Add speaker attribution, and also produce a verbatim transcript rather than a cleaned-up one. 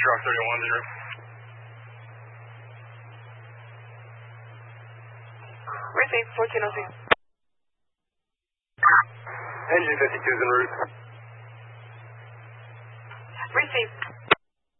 Speaker 1: Rock thirty-one, zero.
Speaker 2: Receive, fourteen oh six.
Speaker 1: Engine fifty-two is en route.
Speaker 2: Receive.